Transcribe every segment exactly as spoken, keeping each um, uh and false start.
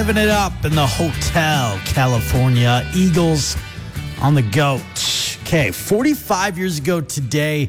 living it up in the Hotel California. Eagles on the goat. Okay, forty-five years ago today,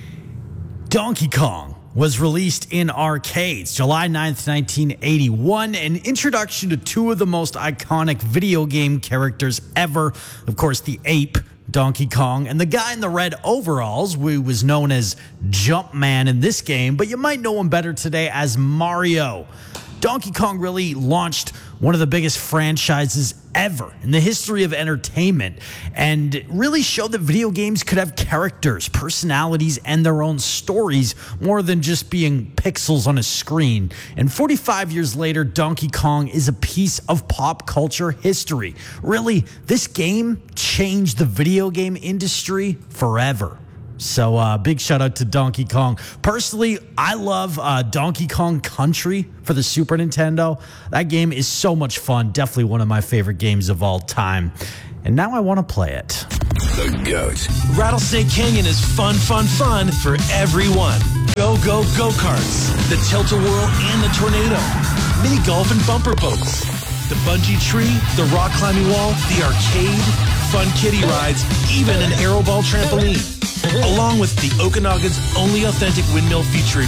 Donkey Kong was released in arcades. July ninth, nineteen eighty-one. An introduction to two of the most iconic video game characters ever. Of course, the ape, Donkey Kong, and the guy in the red overalls, who was known as Jumpman in this game, but you might know him better today as Mario. Donkey Kong really launched one of the biggest franchises ever in the history of entertainment and really showed that video games could have characters, personalities, and their own stories more than just being pixels on a screen. And forty-five years later, Donkey Kong is a piece of pop culture history. Really, this game changed the video game industry forever. So uh, big shout out to Donkey Kong. Personally, I love uh, Donkey Kong Country for the Super Nintendo. That game is so much fun. Definitely one of my favorite games of all time. And now I want to play it. The GOAT. Rattlesnake Canyon is fun, fun, fun for everyone. Go, go, go-karts, the tilt-a-whirl and the tornado, mini golf and bumper boats, the bungee tree, the rock climbing wall, the arcade, fun kiddie rides, even an aeroball trampoline. Along with the Okanaga's only authentic windmill featuring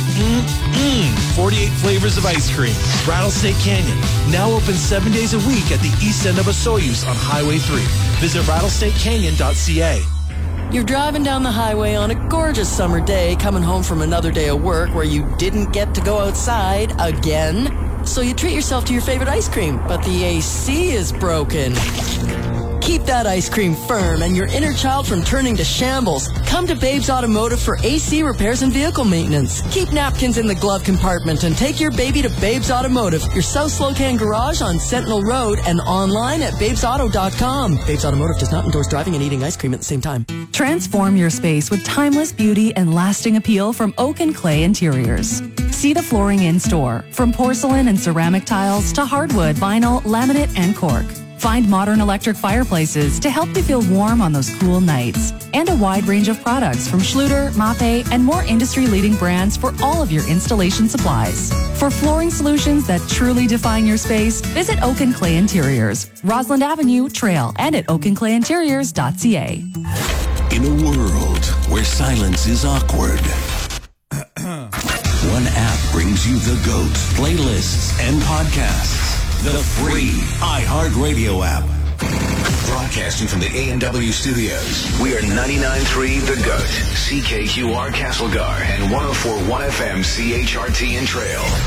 mm-mm, forty-eight flavors of ice cream. Rattlesnake Canyon, now open seven days a week at the east end of Osoyoos on Highway three. Visit rattlesnake canyon dot c a. You're driving down the highway on a gorgeous summer day, coming home from another day of work where you didn't get to go outside again. So you treat yourself to your favorite ice cream, but the A C is broken. Keep that ice cream firm and your inner child from turning to shambles. Come to Babes Automotive for A C repairs and vehicle maintenance. Keep napkins in the glove compartment and take your baby to Babes Automotive, your South Slocan garage on Sentinel Road, and online at babes auto dot com. Babes Automotive does not endorse driving and eating ice cream at the same time. Transform your space with timeless beauty and lasting appeal from Oak and Clay Interiors. See the flooring in store, from porcelain and ceramic tiles to hardwood, vinyl, laminate, and cork. Find modern electric fireplaces to help you feel warm on those cool nights. And a wide range of products from Schluter, Mape, and more industry-leading brands for all of your installation supplies. For flooring solutions that truly define your space, visit Oak and Clay Interiors, Roslyn Avenue, Trail, and at oak and clay interiors dot c a. In a world where silence is awkward, one app brings you the GOAT, playlists, and podcasts. The free iHeartRadio app. Broadcasting from the A and W studios, we are ninety-nine point three The GOAT, C K Q R Castlegar, and one oh four point one F M C H R T in Trail.